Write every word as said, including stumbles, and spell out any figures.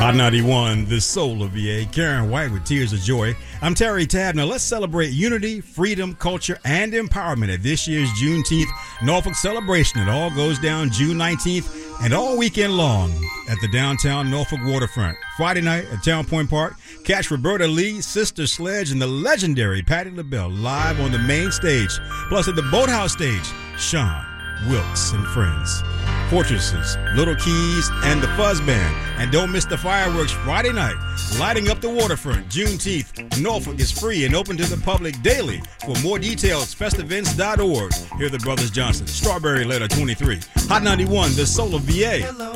Hot ninety-one, the soul of V A. Karen White with Tears of Joy. I'm Terry Tabb. Now let's celebrate unity, freedom, culture, and empowerment at this year's Juneteenth Norfolk celebration. It all goes down June nineteenth and all weekend long at the downtown Norfolk waterfront. Friday night at Town Point Park, catch Roberta Lee, Sister Sledge, and the legendary Patti LaBelle live on the main stage. Plus at the Boathouse stage, Sean Wilkes and Friends, Fortresses, Little Keys, and the Fuzz Band. And don't miss the fireworks Friday night, lighting up the waterfront. Juneteenth, Norfolk is free and open to the public daily. For more details, festivents dot org. Here are the Brothers Johnson, Strawberry Letter twenty-three. Hot ninety-one, the soul of V A.